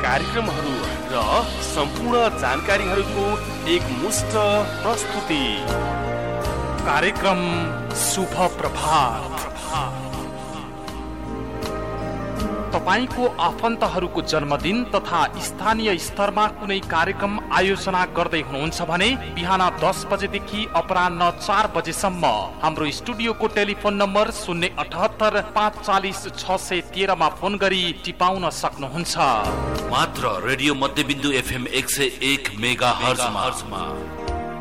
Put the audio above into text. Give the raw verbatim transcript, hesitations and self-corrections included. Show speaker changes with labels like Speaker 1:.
Speaker 1: कार्यक्रमहरू र सम्पूर्ण जानकारीहरूको एक मुष्ट प्रस्तुति।
Speaker 2: कार्यक्रम शुभ प्रभात। तपाईको आफन्तहरूको जन्मदिन तथा स्थानीय स्तरमा कुनै कार्यक्रम आयोजना गर्दै हुनुहुन्छ भने बिहान दस बजेदेखि अपराह्न चार बजेसम्म हाम्रो स्टुडियोको टेलिफोन नम्बर शून्य अठहत्तर पाँच चालिस छ सय तेह्रमा फोन गरी टिपाउन सक्नुहुन्छ।
Speaker 3: मात्र रेडियो मध्यबिन्दु एफएम एक सय एक मेगा हर्जमा।